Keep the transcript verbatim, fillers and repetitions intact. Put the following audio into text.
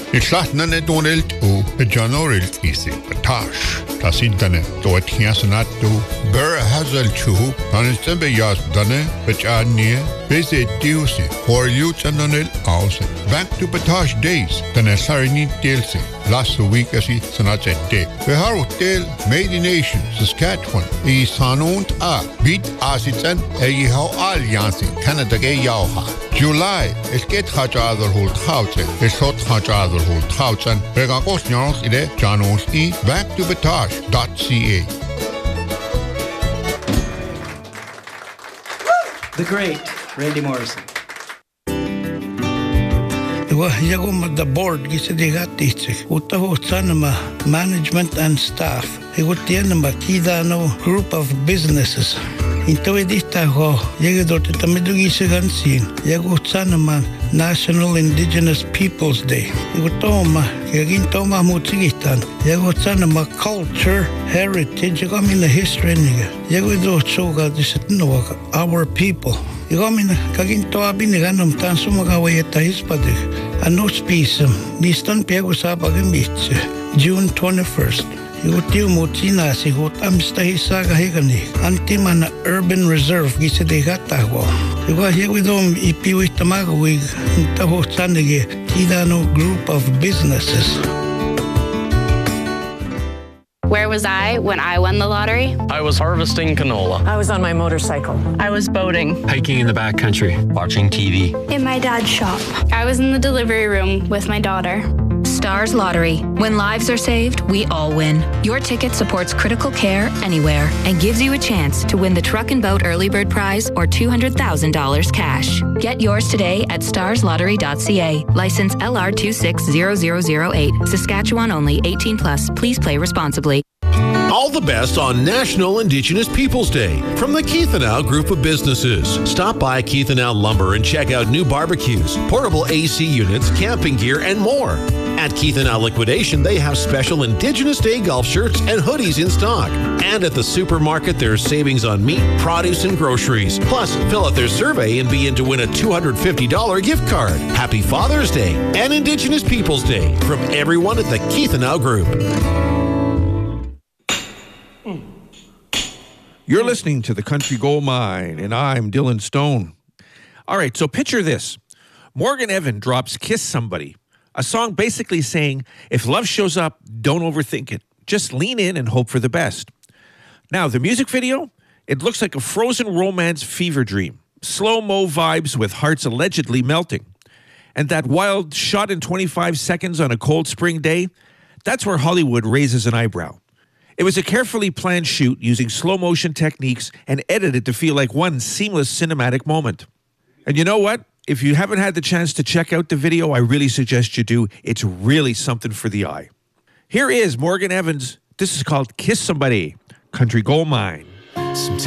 Itlahnanet onelt u Janoril isi Batash. Tasintane to Tiasanatu Bera Hazel Chu Anistembe Yas Dane Bachania Bese Diusi for youth and onel house. Back to Batash days Dane Sarini Delsi last week as he Sanate Day. The Hotel Made in Nation Saskatchewan I Sanont A Beat Asitan Egi How Alliance Canada Gay Yauha. July es geht Hajadar Holt Housen, es hot Hajadar Holt Housen, Begakos Nyans Ide, Janos E, back to Batash dot C A. The great Randy Morrison. Yagum the board gisedigati utaho sanama management and staff. Higutianama kidano group of businesses. Into edita ho yegadote tamidugi sigansin. Yagutsanama National Indigenous Peoples Day. Yagutoma yagintoma mutigitan. Yagutsanama culture, heritage, yagamina history niga. Yagudo choga disitno our people. Yagamina kaginto abiniganum tan sumagawayeta hispadig. Anos pisam, nistan piego sabagamich, June twenty-first. Yutiu mutina si hutamsta hisaga higani, antimana urban reserve gisedegatagwa. Yuga hewidom ipiwitamagawig, taho sandige, tidano group of businesses. Where was I when I won the lottery? I was harvesting canola. I was on my motorcycle. I was boating. Hiking in the backcountry. Watching T V. In my dad's shop. I was in the delivery room with my daughter. Stars Lottery. When lives are saved, we all win. Your ticket supports critical care anywhere and gives you a chance to win the Truck and Boat Early Bird Prize or two hundred thousand dollars cash. Get yours today at stars lottery dot c a. License L R two six zero zero zero eight. Saskatchewan only. eighteen plus. Please play responsibly. All the best on National Indigenous Peoples Day from the Keith and Al Group of Businesses. Stop by Keith and Al Lumber and check out new barbecues, portable A C units, camping gear, and more. At Keith and Al Liquidation, they have special Indigenous Day golf shirts and hoodies in stock. And at the supermarket, there's savings on meat, produce, and groceries. Plus, fill out their survey and be in to win a two hundred fifty dollars gift card. Happy Father's Day and Indigenous Peoples Day from everyone at the Keith and Al Group. You're listening to The Country Gold Mine, and I'm Dylan Stone. All right, so picture this. Morgan Evan drops Kiss Somebody, a song basically saying, if love shows up, don't overthink it. Just lean in and hope for the best. Now, the music video, it looks like a frozen romance fever dream. Slow-mo vibes with hearts allegedly melting. And that wild shot in twenty-five seconds on a cold spring day, that's where Hollywood raises an eyebrow. It was a carefully planned shoot using slow-motion techniques and edited to feel like one seamless cinematic moment. And you know what? If you haven't had the chance to check out the video, I really suggest you do. It's really something for the eye. Here is Morgan Evans. This is called Kiss Somebody, Country Gold Mine. Sometimes